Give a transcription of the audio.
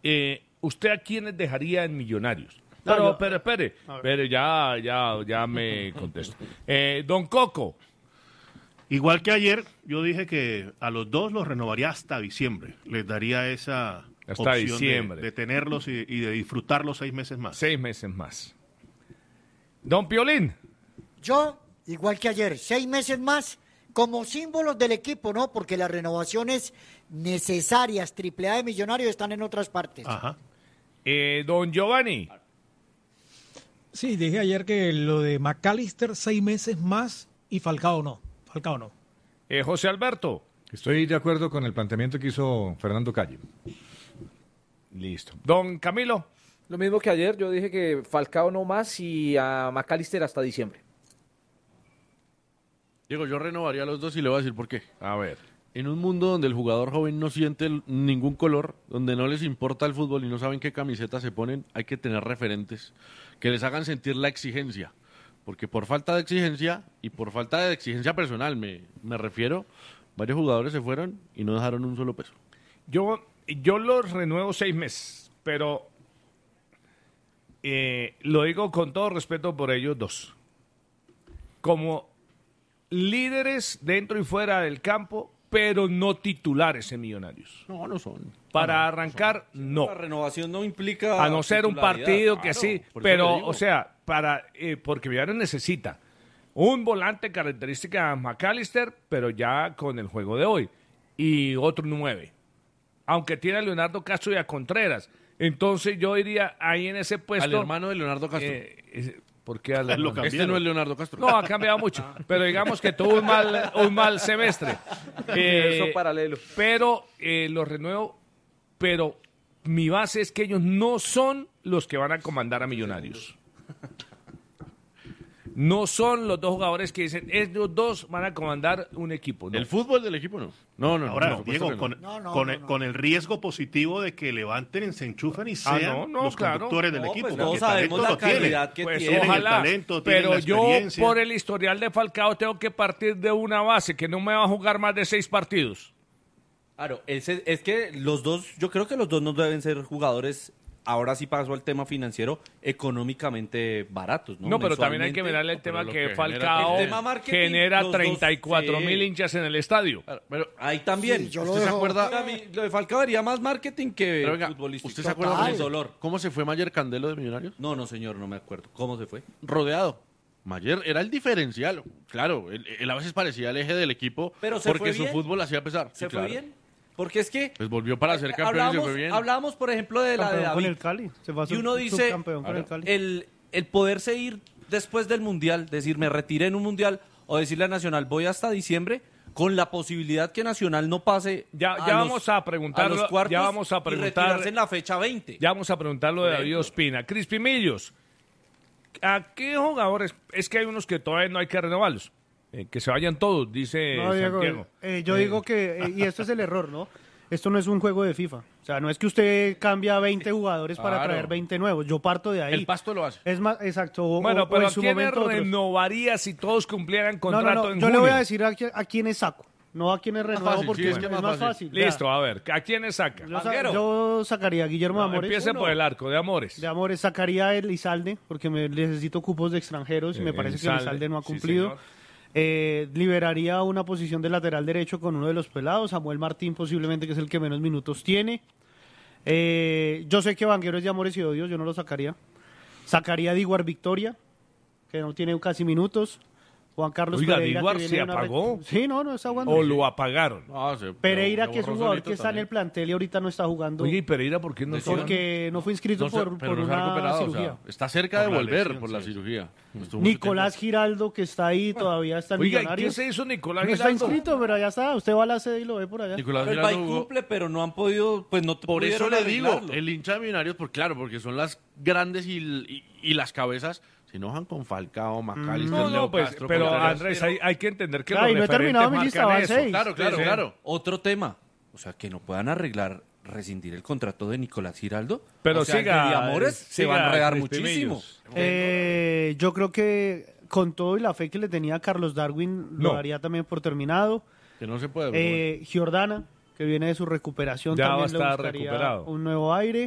¿usted a quiénes dejaría en Millonarios? No, Pero espere, ya me contesto. Don Coco. Igual que ayer, yo dije que a los dos los renovaría hasta diciembre. Les daría esa Hasta opción diciembre. de tenerlos y de disfrutarlos 6 meses más. 6 meses más. Don Piolín. Yo, igual que ayer, 6 meses más como símbolos del equipo, ¿no? Porque las renovaciones necesarias, AAA de Millonarios, están en otras partes. Ajá. Don Giovanni. Sí, dije ayer que lo de McAllister 6 meses más y Falcao no. José Alberto. Estoy de acuerdo con el planteamiento que hizo Fernando Calle. Listo. Don Camilo. Lo mismo que ayer, yo dije que Falcao no más y a McAllister hasta diciembre. Diego, yo renovaría a los dos y le voy a decir por qué. A ver. En un mundo donde el jugador joven no siente ningún color, donde no les importa el fútbol y no saben qué camiseta se ponen, hay que tener referentes que les hagan sentir la exigencia. Porque por falta de exigencia y por falta de exigencia personal, me refiero, varios jugadores se fueron y no dejaron un solo peso. Yo los renuevo 6 meses, pero lo digo con todo respeto por ellos dos. Como líderes dentro y fuera del campo, pero no titulares en Millonarios. No son. Para arrancar, no. La renovación no implica A no ser un titularidad. partido que Claro, sí, por eso pero, le digo. o sea, porque Millonarios necesita un volante característica McAllister, pero ya con el juego de hoy, y otro 9. Aunque tiene a Leonardo Castro y a Contreras. Entonces yo iría ahí en ese puesto. Al hermano de Leonardo Castro. ¿Por qué al Lo hermano? cambiaron. Este no es Leonardo Castro. No, ha cambiado mucho, pero digamos que tuvo un mal semestre. Universo paralelo. Pero los renuevo, pero mi base es que ellos no son los que van a comandar a Millonarios. No son los dos jugadores que dicen, ellos dos van a comandar un equipo. ¿no? El fútbol del equipo no. No. Ahora, por supuesto Diego, que no. con el riesgo positivo de que levanten, se enchufen y sean no, los claro. conductores del No, equipo. pues porque todos sabemos talento la lo tienen. calidad que Pues tiene. Tienen el ojalá, talento, tienen pero la yo experiencia. por el historial de Falcao tengo que partir de una base que no me va a jugar más de 6 partidos. Claro, es que los dos, yo creo que los dos no deben ser jugadores, ahora sí paso al tema financiero, económicamente baratos, ¿no? No, pero también hay que Mensualmente. mirarle el tema lo que que Falcao El tema marketing, genera los dos, 34,000 sí. hinchas en el estadio. Claro, pero Ahí también. Sí, yo lo ¿Usted se dejo- acuerda? Para mí, lo de Falcao haría más marketing que Pero venga, futbolístico. ¿usted se acuerda Total. del dolor? cómo se fue Mayer Candelo de Millonarios? No, señor, no me acuerdo. ¿Cómo se fue? Rodeado. Mayer era el diferencial. Claro, él a veces parecía el eje del equipo Pero se porque fue su bien. fútbol hacía pesar. ¿Se Sí, fue claro. bien? Porque es que Pues volvió para ser campeón y se fue bien. hablábamos, por ejemplo, de la de Campeón con David. el Cali. Se fue a Y uno dice, subcampeón con el Cali. el poderse ir después del Mundial, decir, me retiré en un Mundial, o decirle a Nacional, voy hasta diciembre, con la posibilidad que Nacional no pase Ya a vamos a preguntarlo, los cuartos ya vamos a y preguntar- retirarse en la fecha 20. Ya vamos a preguntar lo de Por David ejemplo. Ospina. Crispy Millos, ¿a qué jugadores? Es que hay unos que todavía no hay que renovarlos. Que se vayan todos, dice No, Diego, Santiago. yo digo que, y esto es el error, ¿no? Esto no es un juego de FIFA. O sea, no es que usted cambia 20 jugadores para Claro. traer 20 nuevos. Yo parto de ahí. El Pasto lo hace. Es más, exacto. o Bueno, pero en ¿a su quiénes momento otros. renovaría si todos cumplieran No, contrato en Yo junio? le voy a decir a quiénes saco. No a quiénes renuevo fácil, porque sí, es, es que más más fácil. Listo, a ver, ¿a quiénes saca? Yo sacaría a Guillermo No, Amores. empiece por el arco, de Amores. De Amores sacaría a Elizalde porque necesito cupos de extranjeros y me parece que Elizalde no ha sí, cumplido. señor. Liberaría una posición de lateral derecho con uno de los pelados, Samuel Martín posiblemente, que es el que menos minutos tiene. Yo sé que Vanguero es de Amores y Odios, yo no lo sacaría. Sacaría a Diguar Victoria, que no tiene casi minutos. Juan Carlos Oiga, Pereira. ¿Diguar que viene se de una apagó? Sí, no está jugando. ¿O lo apagaron? No, Pereira, se que es un borró jugador solito que está en el también. plantel y ahorita no está jugando. Oye, ¿y Pereira por qué no está? Porque no fue inscrito No se- por pero no se ha una recuperado, o sea, cirugía. está cerca de Por la volver lesión, por la sí. cirugía. Estuvo mucho Nicolás tiempo. Giraldo, que está ahí, todavía está en Oiga, ¿y Millonarios. qué se hizo Nicolás No está Giraldo? inscrito, pero ya está. Usted va a la sede y lo ve por allá. Nicolás Pero el país Giraldo jugó- cumple, pero no han podido, pues no Por eso pudieron le digo, arreglarlo. el hincha de Millonarios, porque son las grandes y las cabezas, se enojan con Falcao, McAllister, No, Leo pues, Castro, pero Contreras. Andrés, hay que entender que Claro, los y no he referentes terminado mi lista, marcan van eso. 6. Claro, claro, Sí, sí. claro. Otro tema, o sea, que no puedan arreglar, rescindir el contrato de Nicolás Giraldo. Pero o sea, siga, el de Amores se siga, va a enredar Crispy muchísimo. Millos. Yo creo que con todo y la fe que le tenía a Carlos Darwin, lo No. daría también por terminado. Que no se puede. pero bueno. Giordana, que viene de su recuperación, Ya va a también le estar buscaría recuperado. un nuevo aire.